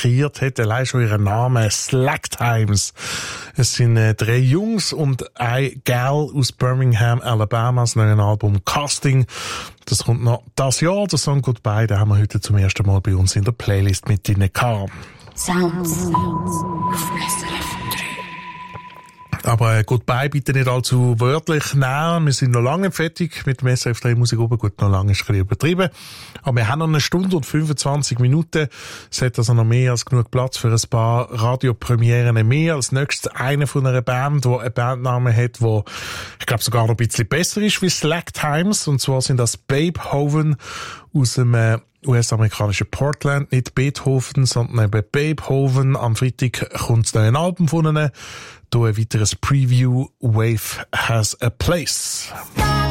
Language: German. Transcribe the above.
kreiert hat. Allein schon ihren Namen Slack Times. Es sind 3 Jungs und ein Girl aus Birmingham, Alabama, das neue Album Casting. Das kommt noch das Jahr. Der Song Goodbye, den haben wir heute zum ersten Mal bei uns in der Playlist mit drin gehabt. Sounds. Aber Goodbye bitte nicht allzu wörtlich nehmen. Wir sind noch lange nicht fertig mit dem SRF 3 Musik oben. Gut, noch lange ist ein bisschen übertrieben. Aber wir haben noch 1 Stunde und 25 Minuten. Es hat also noch mehr als genug Platz für ein paar Radiopremieren mehr. Als nächstes eine von einer Band, die einen Bandnamen hat, der, ich glaube, sogar noch ein bisschen besser ist wie Slack Times. Und zwar sind das Babehoven aus dem US-amerikanischen Portland, nicht Beethoven, sondern eben Babehoven. Am Freitag kommt das neue Album von ihnen. Hier ein weiteres Preview, Wave Has a Place.